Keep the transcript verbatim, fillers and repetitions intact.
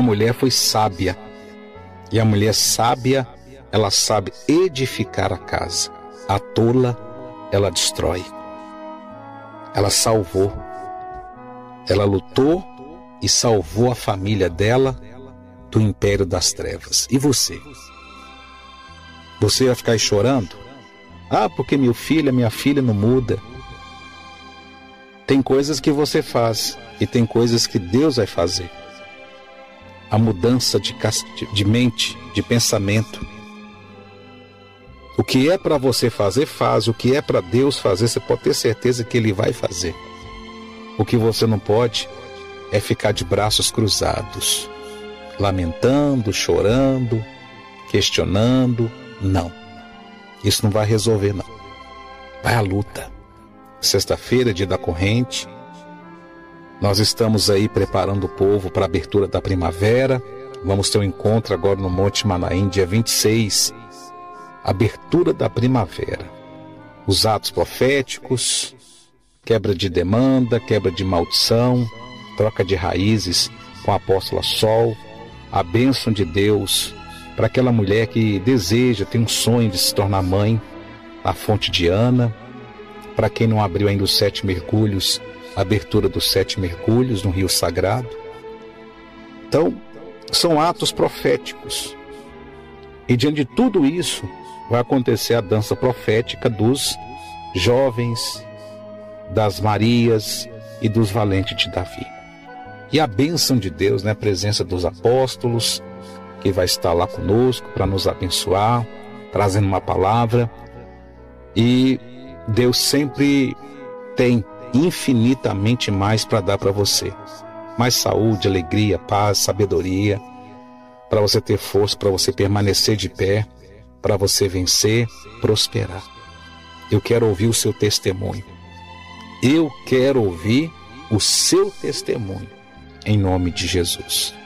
mulher foi sábia. E a mulher sábia, ela sabe edificar a casa. A tola, ela destrói. Ela salvou. Ela lutou e salvou a família dela do império das trevas. E você? Você vai ficar aí chorando? Ah, porque meu filho, minha filha não muda. Tem coisas que você faz e tem coisas que Deus vai fazer. A mudança de, de mente, de pensamento. O que é para você fazer, faz. O que é para Deus fazer, você pode ter certeza que Ele vai fazer. O que você não pode é ficar de braços cruzados, lamentando, chorando, questionando. Não. Isso não vai resolver, não. Vai à luta. Sexta-feira, dia da corrente. Nós estamos aí preparando o povo para a abertura da primavera. Vamos ter um encontro agora no Monte Manaim, dia vinte e seis. Abertura da primavera. Os atos proféticos, quebra de demanda, quebra de maldição, troca de raízes com a apóstola Sol, a bênção de Deus para aquela mulher que deseja, tem um sonho de se tornar mãe, a fonte de Ana. Para quem não abriu ainda os sete mergulhos, a abertura dos sete mergulhos no Rio Sagrado. Então, são atos proféticos. E diante de tudo isso, vai acontecer a dança profética dos jovens, das Marias e dos valentes de Davi. E a bênção de Deus, né? A presença dos apóstolos, que vai estar lá conosco para nos abençoar, trazendo uma palavra. E Deus sempre tem infinitamente mais para dar para você. Mais saúde, alegria, paz, sabedoria, para você ter força, para você permanecer de pé, para você vencer, prosperar. Eu quero ouvir o seu testemunho. Eu quero ouvir o seu testemunho, em nome de Jesus.